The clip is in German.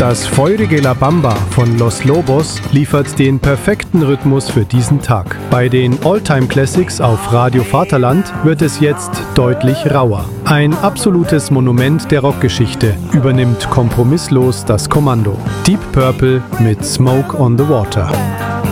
Das feurige La Bamba von Los Lobos liefert den perfekten Rhythmus für diesen Tag. Bei den All-Time Classics auf Radio Vaterland wird es jetzt deutlich rauer. Ein absolutes Monument der Rockgeschichte übernimmt kompromisslos das Kommando. Deep Purple mit Smoke on the Water.